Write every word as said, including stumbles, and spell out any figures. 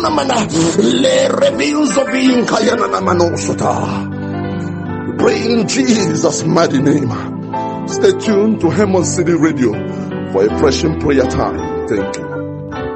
Le reveals of in Kayana Manosota. Pray in Jesus' mighty name. Stay tuned to Hemon City Radio for a pressing prayer time. Thank you.